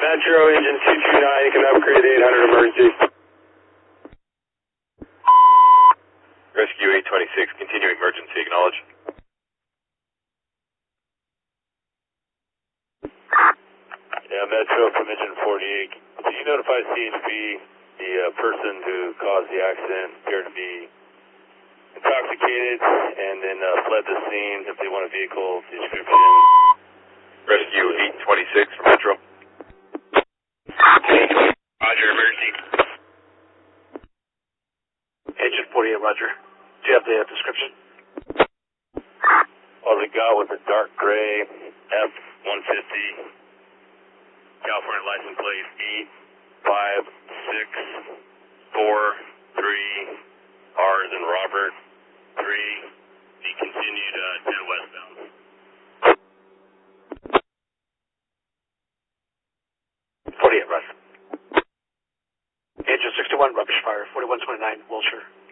Metro engine 229, you can upgrade 800 emergency. Rescue 826, continuing emergency, acknowledge. Yeah, Metro from engine 48. Did you notify CHP the person who caused the accident appeared to be intoxicated and then fled the scene? If they want a vehicle description. Rescue 826 from Metro. Roger, emergency. Engine 48, Roger. Do you have the description? All we got was a dark gray F-150, California license plate 85643, R as in Robert, 3, he continued dead westbound. Roger. Engine 61, rubbish fire, 4129, Wilshire.